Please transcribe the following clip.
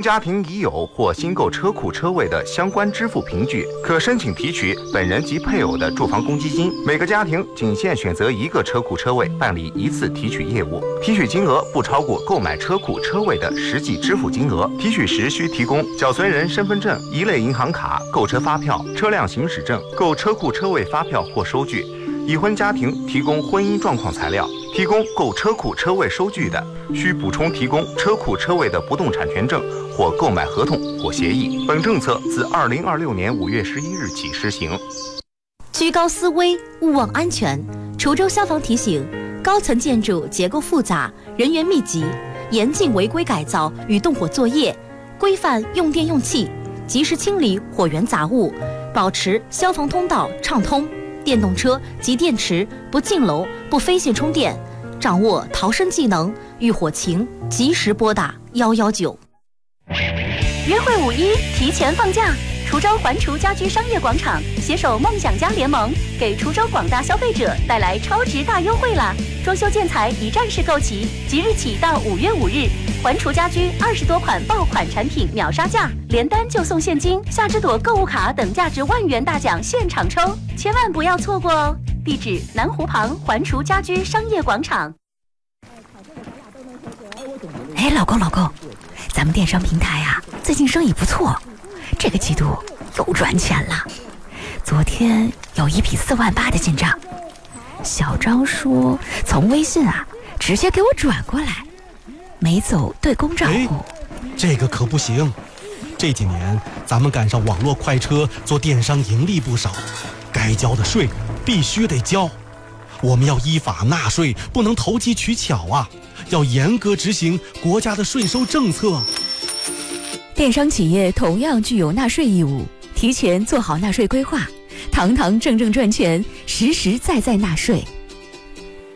家庭已有或新购车库车位的相关支付凭据，可申请提取本人及配偶的住房公积金。每个家庭仅限选择一个车库车位办理一次提取业务，提取金额不超过购买车库车位的实际支付金额。提取时需提供缴存人身份证、一类银行卡、购车发票、车辆行驶证、购车库车位发票或收据。已婚家庭提供婚姻状况材料，提供购车库车位收据的，需补充提供车库车位的不动产权证或购买合同或协议。本政策自2026年5月11日起施行。 居高思危，勿忘安全。滁州消防提醒：高层建筑结构复杂，人员密集，严禁违规改造与动火作业，规范用电用气，及时清理火源杂物，保持消防通道畅通。电动车及电池不进楼、不飞线充电，掌握逃生技能，遇火情及时拨打119。 约会5·1提前放假，滁州环滁家居商业广场携手梦想家联盟，给滁州广大消费者带来超值大优惠啦！装修建材一站式购齐，即日起到5月5日，环滁家居20多款爆款产品秒杀价，连单就送现金、夏之朵购物卡等价值万元大奖现场抽，千万不要错过哦！地址：南湖旁环滁家居商业广场。 哎，老公，咱们电商平台啊，最近生意不错，这个季度又赚钱了。昨天有一笔4万8的进账，小张说从微信啊直接给我转过来，没走对公账户。 这个可不行，这几年咱们赶上网络快车做电商盈利不少，该交的税必须得交。我们要依法纳税，不能投机取巧啊，要严格执行国家的税收政策。 电商企业同样具有纳税义务，提前做好纳税规划，堂堂正正赚钱，实实在在纳税。